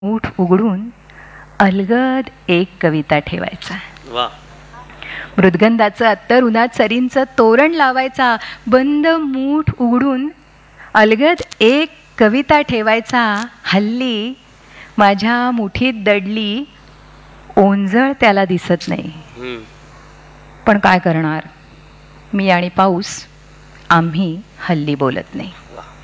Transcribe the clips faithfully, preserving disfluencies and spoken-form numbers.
मूठ उघडून अलगद एक कविता ठेवायचा. वा. मृदगंधाचं अत्तर उन्हात सरींचं तोरण लावायचा. बंद मूठ उघडून अलगद एक कविता ठेवायचा. हल्ली माझ्या मुठीत दडली ओंजळ त्याला दिसत नाही. पण काय करणार, मी आणि पाऊस आम्ही हल्ली बोलत नाही.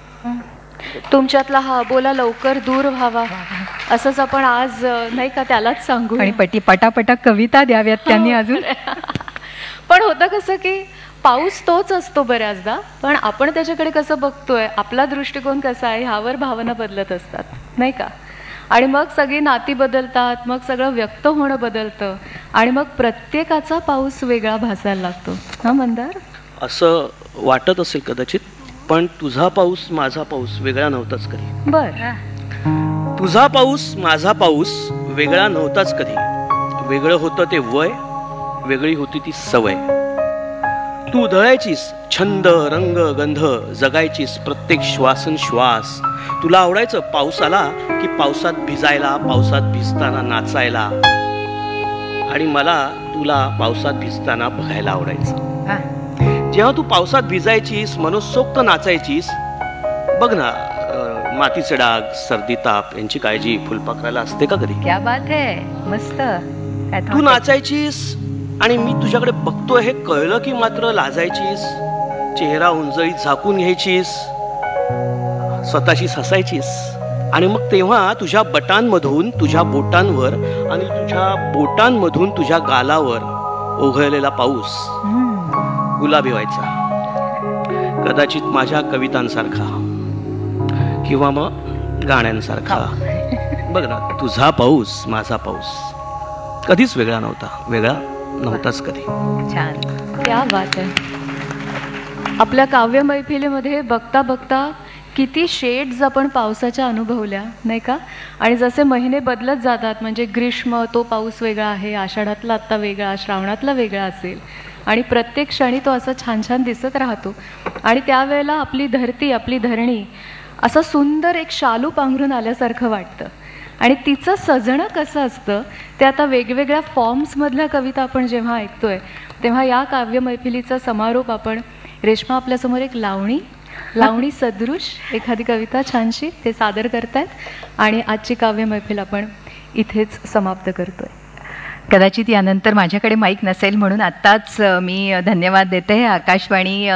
तुमच्यातला हा बोला लवकर दूर व्हावा असंच आपण आज नाही का त्यालाच सांगू. आणि पटी पटापटा कविता द्याव्यात त्यांनी अजून. पण होतं कसं की पाऊस तोच असतो बऱ्याचदा, पण आपण त्याच्याकडे कसं बघतोय, आपला दृष्टिकोन कसा आहे ह्यावर भावना बदलत असतात नाही का. आणि मग सगळी नाती बदलतात, मग सगळं व्यक्त होणं बदलतं आणि मग प्रत्येकाचा पाऊस वेगळा भासायला लागतो. हा मंदार, असं वाटत असेल कदाचित, पण तुझा पाऊस माझा पाऊस वेगळा नव्हताच कधी. बर. तुझा पाऊस माझा पाऊस वेगळा नव्हताच कधी. वेगळं होतं ते वय, वेगळी होती ती सवय. तू उधळायचीस छंद रंग गंध, जगायचीस प्रत्येक श्वासन श्वास. तुला आवडायचं पाऊस आला की पावसात भिजायला, पावसात भिजताना नाचायला. आणि मला तुला पावसात भिजताना बघायला आवडायचं. जेव्हा तू पावसात भिजायचीस, मनसोक्त नाचायचीस, बघ ना, मातीचे डाग, सर्दी ताप यांची काळजी फुलपाखराला असते का कधी. क्या बात है, मस्त. तू नाचायचीस आणि मी तुझ्याकडे बघतोय हे कळलं की मात्र लाजायचीस. चेहरा उंजळीत झाकून घ्यायचीस, स्वतःशीच हसायचीस. आणि मग तेव्हा तुझ्या बटांमधून तुझ्या बोटांवर आणि तुझ्या बोटांमधून तुझ्या गालावर ओघळलेला पाऊस गुलाबी व्हायचा. कदाचित माझ्या कवितांसारखा किंवा मग गाण्यांसारखा. बघ ना, तुझा पाऊस माझा पाऊस कधीच वेगळा नव्हता, वेगळा नव्हताच कधी. छान, क्या बात आहे. आपल्या काव्य मैफिलीमध्ये बघता बघता किती शेड्स आपण पावसाच्या अनुभवल्या नाही का. आणि जसे महिने बदलत जातात, म्हणजे ग्रीष्म तो पाऊस वेगळा आहे, आषाढातला आत्ता वेगळा, श्रावणातला वेगळा असेल, आणि प्रत्येक क्षणी तो असं छान छान दिसत राहतो. आणि त्यावेळेला आपली धरती, आपली धरणी असं सुंदर एक शालू पांघरून आल्यासारखं वाटतं. आणि तिचं सजणं कसं असतं ते आता वेगवेगळ्या फॉर्म्समधल्या कविता आपण जेव्हा ऐकतोय, तेव्हा या काव्य मैफिलीचा समारोप आपण, रेश्मा आपल्यासमोर एक लावणी लावणी सदृश एखादी कविता छानशी ते सादर करतायत. आणि आजची काव्य मैफिल आपण इथेच समाप्त करतोय. कदाचित यानंतर माझ्याकडे माईक नसेल म्हणून आत्ताच मी धन्यवाद देते आकाशवाणी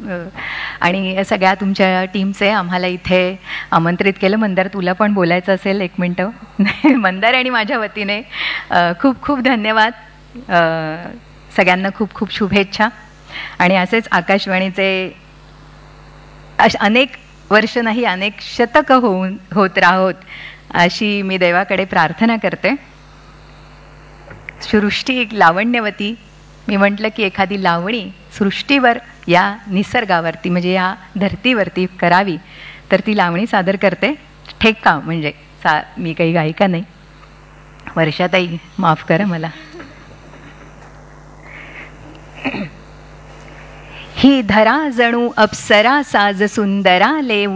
आणि सगळ्या तुमच्या टीमचे आम्हाला इथे आमंत्रित केलं. मंदार, तुला पण बोलायचं असेल एक मिनटं. मंदार आणि माझ्या वतीने खूप खूप धन्यवाद. सगळ्यांना खूप खूप शुभेच्छा. आणि असेच आकाशवाणीचे अनेक वर्ष नाही, अनेक शतकं होऊन होत राहोत अशी मी देवाकडे प्रार्थना करते. सृष्टी एक लावण्यवती, मी म्हटलं की एखादी लावणी सृष्टीवर, या निसर्गावरती म्हणजे या धरतीवरती करावी, तर ती लावणी सादर करते. ठेका म्हणजे सा मी काही गायिका नाही. वर्षाताई माफ करा मला. ही धरा जणू अप्सरा साज सुंदरा ले